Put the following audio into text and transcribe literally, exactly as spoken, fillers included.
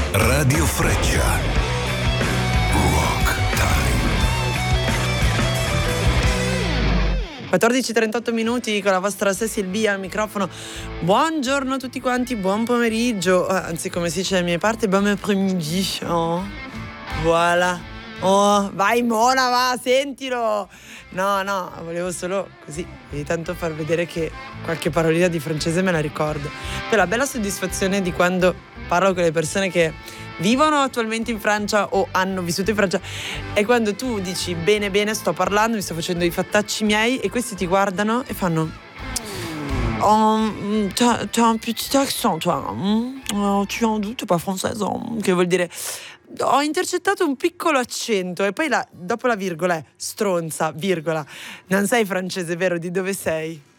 Radio Freccia. Rock Time. quattordici e trentotto minuti con la vostra Cecil B al microfono. Buongiorno a tutti quanti, buon pomeriggio, anzi come si dice dalle mie parti, bon après-midi. Oh. Voilà. Oh, vai Mona, va, sentilo. No, no, volevo solo così, ogni tanto far vedere che qualche parolina di francese me la ricordo. Per la bella soddisfazione di quando parlo con le persone che vivono attualmente in Francia o hanno vissuto in Francia è quando tu dici bene bene, sto parlando, mi sto facendo i fattacci miei e questi ti guardano e fanno oh, t'as, t'as un petit accent toi, oh, tu en doute pas française, oh, che vuol dire ho intercettato un piccolo accento e poi la, dopo la virgola è stronza, virgola, non sei francese, vero? Di dove sei?